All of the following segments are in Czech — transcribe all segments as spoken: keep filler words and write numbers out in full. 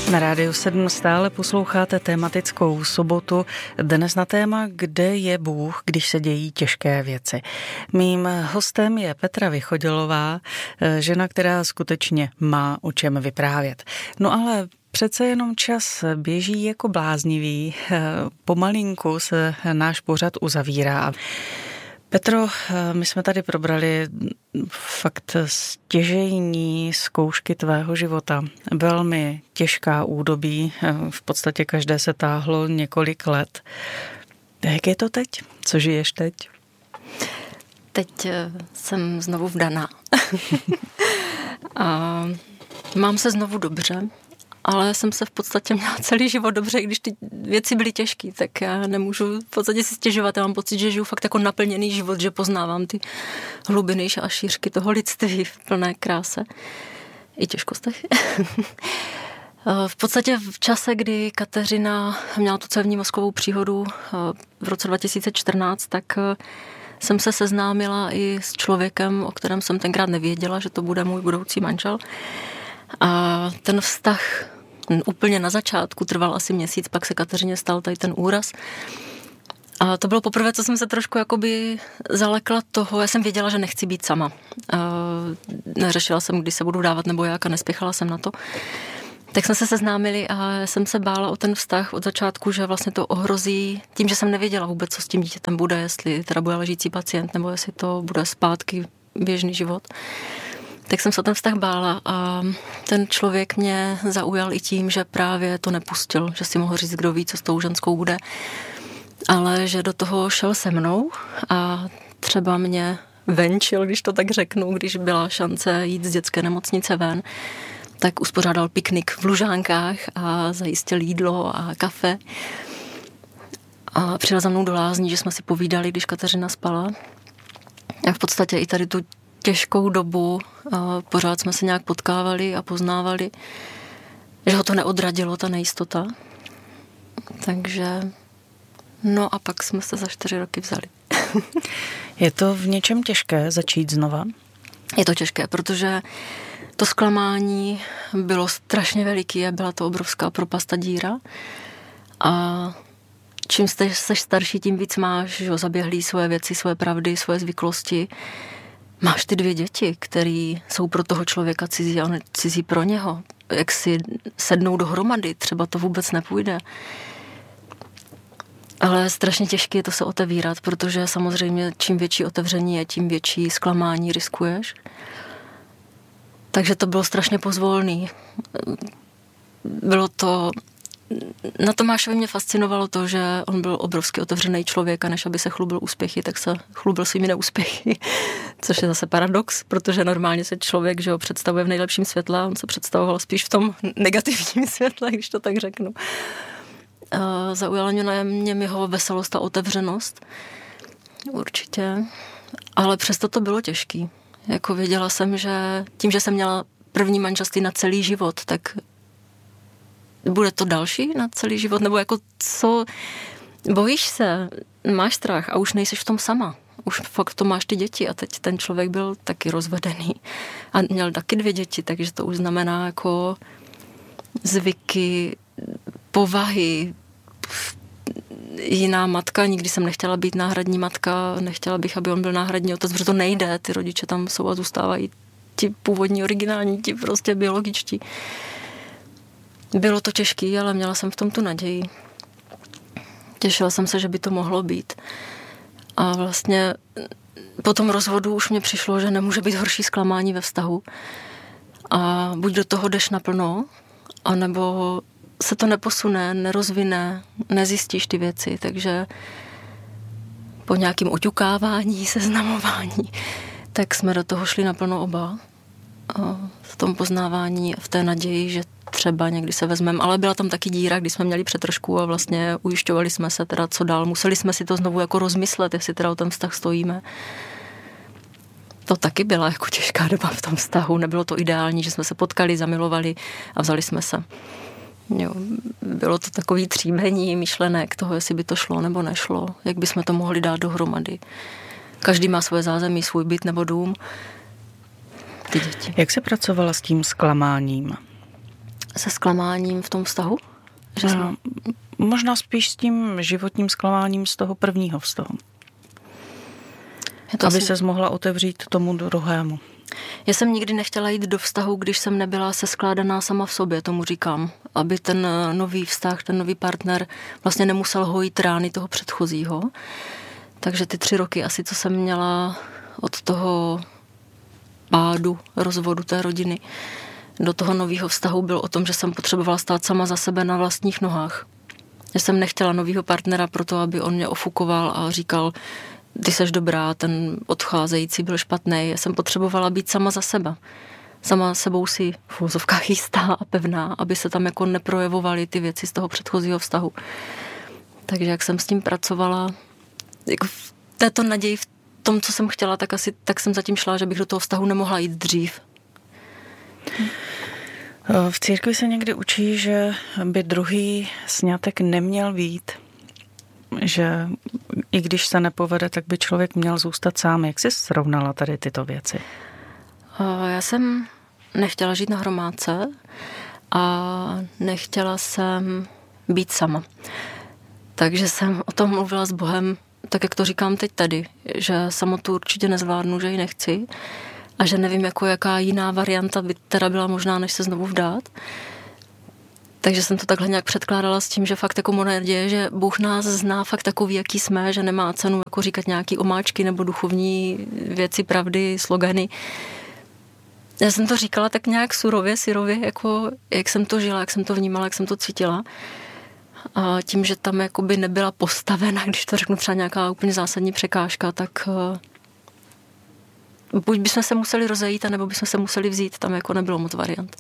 Na Rádiu sedm stále posloucháte tematickou sobotu. Dnes na téma, kde je Bůh, když se dějí těžké věci. Mým hostem je Petra Vychodilová, žena, která skutečně má o čem vyprávět. No ale přece jenom čas běží jako bláznivý. Pomalinku se náš pořad uzavírá. Petro, my jsme tady probrali fakt stěžejní zkoušky tvého života. Velmi těžká údobí, v podstatě každé se táhlo několik let. Jak je to teď? Co žiješ teď? Teď jsem znovu vdaná. A mám se znovu dobře, ale jsem se v podstatě měla celý život dobře, když ty věci byly těžké, tak já nemůžu v podstatě si stěžovat. Já mám pocit, že žiju fakt jako naplněný život, že poznávám ty hlubiny a šířky toho lidství v plné kráse i těžkostech. V podstatě v čase, kdy Kateřina měla tu cévní mozkovou příhodu v roce dva tisíce čtrnáct, tak jsem se seznámila i s člověkem, o kterém jsem tenkrát nevěděla, že to bude můj budoucí manžel. A ten vztah úplně na začátku trval asi měsíc, pak se Kateřině stal tady ten úraz. A to bylo poprvé, co jsem se trošku jakoby zalekla toho, já jsem věděla, že nechci být sama. A neřešila jsem, kdy se budu dávat nebo jak a nespěchala jsem na to. Tak jsme se seznámili a jsem se bála o ten vztah od začátku, že vlastně to ohrozí tím, že jsem nevěděla vůbec, co s tím dítětem bude, jestli teda bude ležící pacient nebo jestli to bude zpátky běžný život. Tak jsem se o ten vztah bála a ten člověk mě zaujal i tím, že právě to nepustil, že si mohl říct, kdo ví, co s tou ženskou bude, ale že do toho šel se mnou a třeba mě venčil, když to tak řeknu, když byla šance jít z dětské nemocnice ven, tak uspořádal piknik v Lužánkách a zajistil jídlo a kafe. A přijel za mnou do lázní, že jsme si povídali, když Kateřina spala. A v podstatě i tady tu těžkou dobu pořád jsme se nějak potkávali a poznávali, že ho to neodradilo, ta nejistota. Takže no a pak jsme se za čtyři roky vzali. Je to v něčem těžké začít znova? Je to těžké, protože to zklamání bylo strašně veliký a byla to obrovská propast a díra. A čím jste, seš starší, tím víc máš, že zaběhlí svoje věci, svoje pravdy, svoje zvyklosti. Máš ty dvě děti, které jsou pro toho člověka cizí a on cizí pro něho. Jak si sednou dohromady, třeba to vůbec nepůjde. Ale strašně těžké je to se otevírat, protože samozřejmě čím větší otevření je, tím větší zklamání riskuješ. Takže to bylo strašně pozvolný. Bylo to... Na Tomášovi mě fascinovalo to, že on byl obrovsky otevřený člověk a než aby se chlubil úspěchy, tak se chlubil svými neúspěchy, což je zase paradox, protože normálně se člověk, že ho představuje v nejlepším světle a on se představoval spíš v tom negativním světle, když to tak řeknu. Zaujala mě na mě jeho veselost a otevřenost, určitě, ale přesto to bylo těžký. Jako věděla jsem, že tím, že jsem měla první manželství na celý život, tak bude to další na celý život, nebo jako co, bojíš se, máš strach a už nejseš v tom sama. Už fakt to máš ty děti a teď ten člověk byl taky rozvedený a měl taky dvě děti, takže to už znamená jako zvyky, povahy, jiná matka, nikdy jsem nechtěla být náhradní matka, nechtěla bych, aby on byl náhradní otec, protože to nejde, ty rodiče tam jsou a zůstávají ti původní, originální, ti prostě biologičtí. Bylo to těžký, ale měla jsem v tom tu naději. Těšila jsem se, že by to mohlo být. A vlastně po tom rozvodu už mě přišlo, že nemůže být horší zklamání ve vztahu. A buď do toho jdeš naplno, anebo se to neposune, nerozvine, nezjistíš ty věci. Takže po nějakém oťukávání, seznamování, tak jsme do toho šli naplno oba. A v tom poznávání a v té naději, že třeba někdy se vezmeme, ale byla tam taky díra, kdy jsme měli přetržku a vlastně ujišťovali jsme se teda, co dál. Museli jsme si to znovu jako rozmyslet, jestli teda o ten vztah stojíme. To taky byla jako těžká doba v tom vztahu. Nebylo to ideální, že jsme se potkali, zamilovali a vzali jsme se. Jo, bylo to takový tříbení myšlenek toho, jestli by to šlo nebo nešlo, jak bychom to mohli dát dohromady. Každý má svoje zázemí, svůj byt nebo dům. Ty děti. Jak se pracovala s tím zklamáním? Se zklamáním v tom vztahu? Že jsme... no, možná spíš s tím životním zklamáním z toho prvního vztahu. Aby asi... ses mohla otevřít tomu druhému. Já jsem nikdy nechtěla jít do vztahu, když jsem nebyla seskládaná sama v sobě, tomu říkám. Aby ten nový vztah, ten nový partner vlastně nemusel hojit rány toho předchozího. Takže ty tři roky asi, co jsem měla od toho pádu, rozvodu té rodiny do toho nového vztahu, byl o tom, že jsem potřebovala stát sama za sebe na vlastních nohách. Já jsem nechtěla novýho partnera proto, aby on mě ofukoval a říkal, ty seš dobrá, ten odcházející byl špatný. Já jsem potřebovala být sama za sebe. Sama sebou si v úzovkách jistá a pevná, aby se tam jako neprojevovaly ty věci z toho předchozího vztahu. Takže jak jsem s tím pracovala, jako v této naději, v tom, co jsem chtěla, tak asi tak jsem zatím šla, že bych do toho vztahu nemohla jít dřív. V církvi se někdy učí, že by druhý sňatek neměl být, že i když se nepovede, tak by člověk měl zůstat sám. Jak jsi srovnala tady tyto věci? Já jsem nechtěla žít na hromádce a nechtěla jsem být sama. Takže jsem o tom mluvila s Bohem, tak jak to říkám teď tady, že samotu určitě nezvládnu, že ji nechci a že nevím, jako jaká jiná varianta by teda byla možná, než se znovu vdát. Takže jsem to takhle nějak předkládala s tím, že fakt jako moje naděje, že Bůh nás zná fakt takový, jaký jsme, že nemá cenu jako říkat nějaký omáčky nebo duchovní věci, pravdy, slogany. Já jsem to říkala tak nějak surově, syrově, jako jak jsem to žila, jak jsem to vnímala, jak jsem to cítila. A tím, že tam jakoby nebyla postavena, když to řeknu třeba nějaká úplně zásadní překážka, tak buď bychom se museli rozejít, anebo bychom se museli vzít, tam jako nebylo moc variant.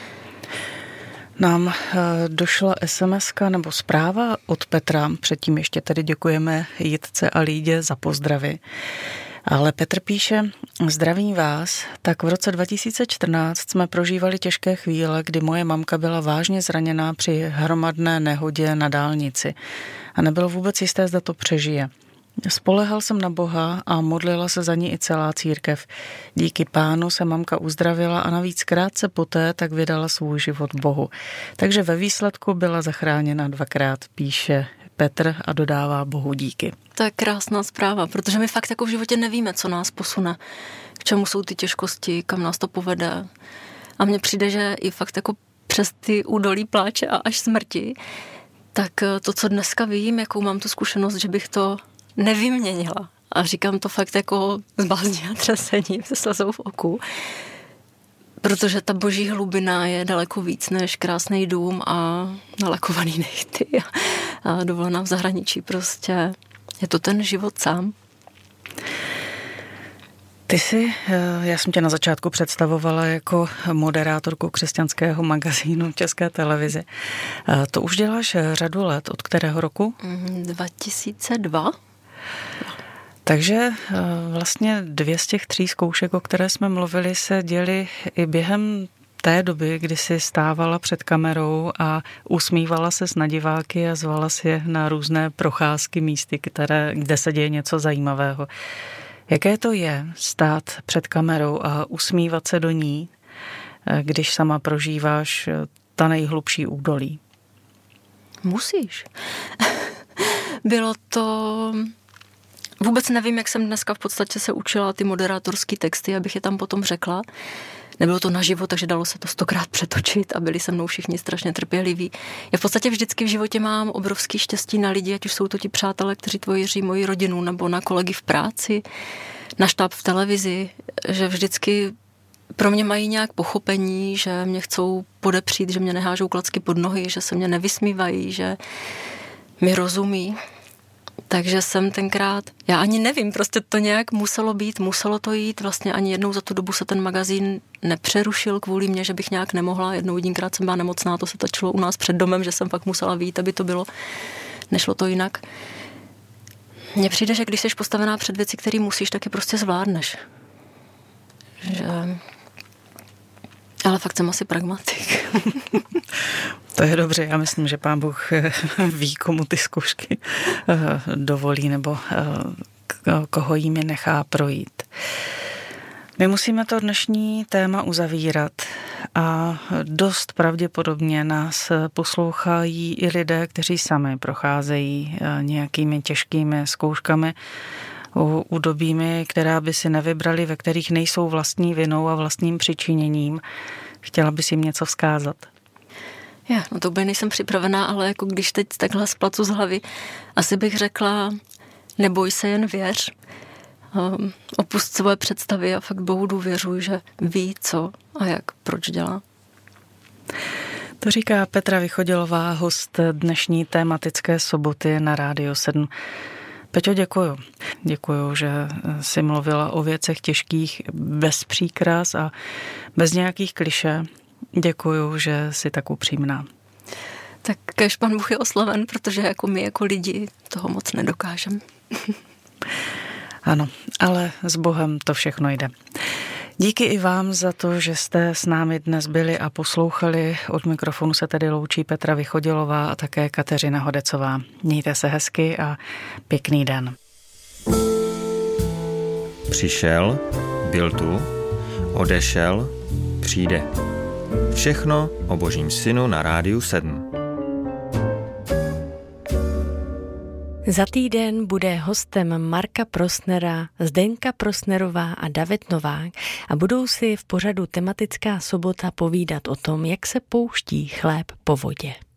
Nám došla es em eska nebo zpráva od Petra, předtím ještě tedy děkujeme Jitce a Lídě za pozdravy. Ale Petr píše, zdravím vás, tak v roce dva tisíce čtrnáct jsme prožívali těžké chvíle, kdy moje mamka byla vážně zraněná při hromadné nehodě na dálnici a nebylo vůbec jisté, zda to přežije. Spolehal jsem na Boha a modlila se za ní i celá církev. Díky Pánu se mamka uzdravila a navíc krátce poté tak vydala svůj život Bohu. Takže ve výsledku byla zachráněna dvakrát, píše Petr a dodává Bohu díky. To je krásná zpráva, protože my fakt jako v životě nevíme, co nás posune, k čemu jsou ty těžkosti, kam nás to povede. A mně přijde, že i fakt jako přes ty údolí pláče a až smrti, tak to, co dneska vím, jakou mám tu zkušenost, že bych to nevyměnila. A říkám to fakt jako z bázní a třesení se slzou v oku. Protože ta boží hlubina je daleko víc než krásný dům a nalakovaný nehty a, a dovolená v zahraničí. Prostě je to ten život sám. Ty jsi, já jsem tě na začátku představovala jako moderátorku křesťanského magazínu České televize. To už děláš řadu let. Od kterého roku? dva tisíce dva. Takže vlastně dvě z těch tří zkoušek, o které jsme mluvili, se děly i během té doby, kdy jsi stávala před kamerou a usmívala se na diváky a zvala si je na různé procházky místy, které, kde se děje něco zajímavého. Jaké to je stát před kamerou a usmívat se do ní, když sama prožíváš ta nejhlubší údolí? Musíš. Bylo to... Vůbec nevím, jak jsem dneska v podstatě se učila ty moderátorský texty, abych je tam potom řekla. Nebylo to naživo, takže dalo se to stokrát přetočit a byli se mnou všichni strašně trpěliví. Já v podstatě vždycky v životě mám obrovský štěstí na lidi, ať už jsou to ti přátelé, kteří tvoří moji rodinu, nebo na kolegy v práci, na štáb v televizi, že vždycky pro mě mají nějak pochopení, že mě chcou podepřít, že mě nehážou klacky pod nohy, že se mě nevysmívají, že mi rozumí. Takže jsem tenkrát, já ani nevím, prostě to nějak muselo být, muselo to jít, vlastně ani jednou za tu dobu se ten magazín nepřerušil kvůli mě, že bych nějak nemohla, jednou jedinkrát jsem byla nemocná, to se točilo u nás před domem, že jsem fakt musela vyjít, aby to bylo, nešlo to jinak. Mně přijde, že když jsi postavená před věci, které musíš, tak je prostě zvládneš. Že... Ale fakt jsem asi pragmatik. To je dobře, já myslím, že Pán Bůh ví, komu ty zkoušky dovolí nebo koho jim je nechá projít. My musíme to dnešní téma uzavírat a dost pravděpodobně nás poslouchají i lidé, kteří sami procházejí nějakými těžkými zkouškami, údobími, která by si nevybrali, ve kterých nejsou vlastní vinou a vlastním přičiněním. Chtěla bys jim něco vzkázat? Já, no to úplně nejsem připravená, ale jako když teď takhle splacu z hlavy, asi bych řekla, neboj se, jen věř. Um, opust svoje představy a fakt Bohu důvěřuj, že ví, co a jak, proč dělá. To říká Petra Vychodilová, host dnešní tématické soboty na Rádiu sedm. Peťo, děkuju. Děkuju, že jsi mluvila o věcech těžkých bez příkras a bez nějakých klišé. Děkuju, že jsi tak upřímná. Tak kéž Pán Bůh je oslaven, protože jako my jako lidi toho moc nedokážeme. Ano, ale s Bohem to všechno jde. Díky i vám za to, že jste s námi dnes byli a poslouchali. Od mikrofonu se tedy loučí Petra Vychodilová a také Kateřina Hodecová. Mějte se hezky a pěkný den. Přišel, byl tu, odešel, přijde. Všechno o Božím synu na Rádiu sedm. Za týden bude hostem Marka Prosnera, Zdenka Prosnerová a David Novák a budou si v pořadu Tematická sobota povídat o tom, jak se pouští chléb po vodě.